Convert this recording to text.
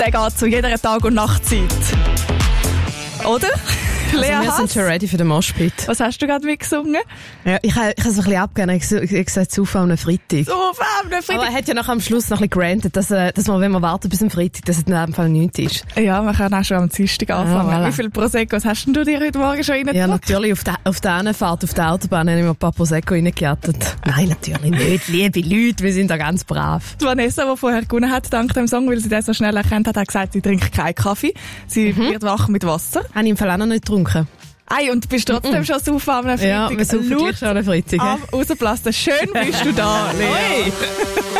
Der geht zu jeder Tag- und Nachtzeit. Oder? Also wir sind schon ready für den Moshpit. Was hast du gerade mitgesungen? Ja, ich habe es ein bisschen abgegeben. Ich habe gesagt, Saufen am Freitag. Saufen am Freitag. Aber er hat ja noch am Schluss noch ein bisschen granted, dass man, wenn man wartet bis am Freitag, dass es in dem Fall nichts ist. Ja, man kann auch schon am Dienstag anfangen. Voilà. Wie viel Proseccos hast denn du dir heute Morgen schon reingedrückt? Ja, natürlich. Auf der Anfahrt auf der Autobahn habe ich mir ein paar Prosecco reingeattet. Nein, natürlich nicht. Liebe Leute, wir sind da ganz brav. Die Vanessa, die vorher gewonnen hat, dank dem Song, weil sie den so schnell erkannt hat, hat gesagt, sie trinkt keinen Kaffee. Sie wird wach mit Wasser. Habe ich im Fall auch noch nicht getrunken. Und bist trotzdem schon saufen am Freitag. Ja, wir saufen schon am Freitag. Am rausblasen. Schön bist du da, Lea.